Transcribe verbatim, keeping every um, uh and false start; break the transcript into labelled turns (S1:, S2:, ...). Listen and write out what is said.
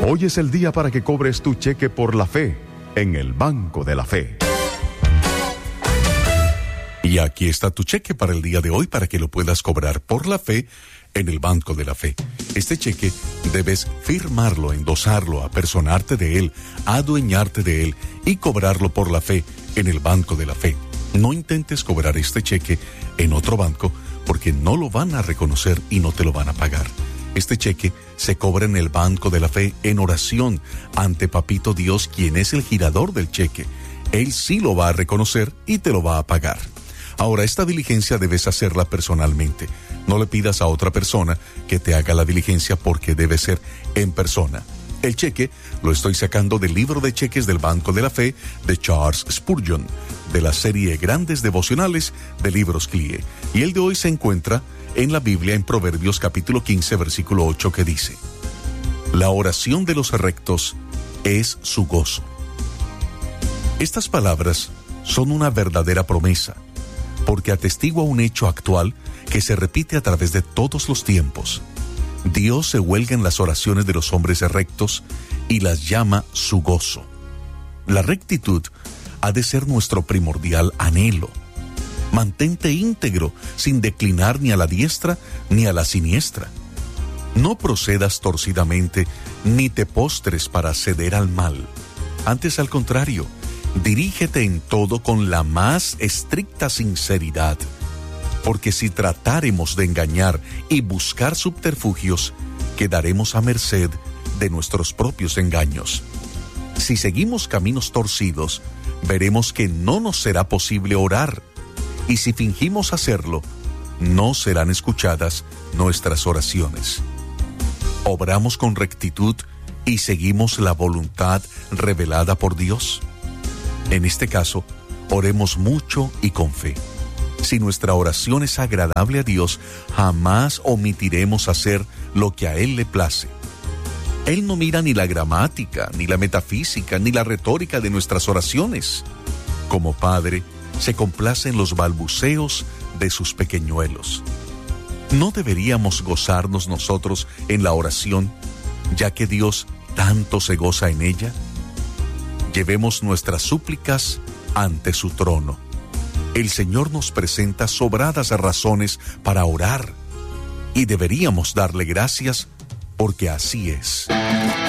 S1: Hoy es el día para que cobres tu cheque por la fe en el Banco de la Fe.
S2: Y aquí está tu cheque para el día de hoy para que lo puedas cobrar por la fe en el Banco de la Fe. Este cheque debes firmarlo, endosarlo, apersonarte de él, adueñarte de él y cobrarlo por la fe en el Banco de la Fe. No intentes cobrar este cheque en otro banco porque no lo van a reconocer y no te lo van a pagar. Este cheque se cobra en el Banco de la Fe en oración ante Papito Dios, quien es el girador del cheque. Él sí lo va a reconocer y te lo va a pagar. Ahora, esta diligencia debes hacerla personalmente. No le pidas a otra persona que te haga la diligencia porque debe ser en persona. El cheque lo estoy sacando del libro de cheques del Banco de la Fe de Charles Spurgeon, de la serie Grandes Devocionales de Libros C L I E. Y el de hoy se encuentra en la Biblia en Proverbios capítulo quince, versículo ocho, que dice: la oración de los rectos es su gozo. Estas palabras son una verdadera promesa, porque atestigua un hecho actual que se repite a través de todos los tiempos. Dios se huelga en las oraciones de los hombres rectos y las llama su gozo. La rectitud ha de ser nuestro primordial anhelo. Mantente íntegro, sin declinar ni a la diestra ni a la siniestra. No procedas torcidamente, ni te postres para ceder al mal. Antes, al contrario, dirígete en todo con la más estricta sinceridad, porque si tratáremos de engañar y buscar subterfugios, quedaremos a merced de nuestros propios engaños. Si seguimos caminos torcidos, veremos que no nos será posible orar, y si fingimos hacerlo, no serán escuchadas nuestras oraciones. ¿Obramos con rectitud y seguimos la voluntad revelada por Dios? En este caso, oremos mucho y con fe. Si nuestra oración es agradable a Dios, jamás omitiremos hacer lo que a Él le place. Él no mira ni la gramática, ni la metafísica, ni la retórica de nuestras oraciones. Como Padre, se complace en los balbuceos de sus pequeñuelos. ¿No deberíamos gozarnos nosotros en la oración, ya que Dios tanto se goza en ella? Llevemos nuestras súplicas ante su trono. El Señor nos presenta sobradas razones para orar y deberíamos darle gracias porque así es.